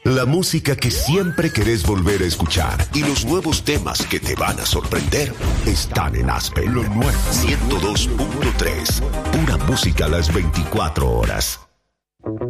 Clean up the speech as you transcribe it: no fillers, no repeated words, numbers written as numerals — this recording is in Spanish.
La música que siempre querés volver a escuchar y los nuevos temas que te van a sorprender están en Aspen. Lo nuevo 102.3. Pura música a las 24 horas.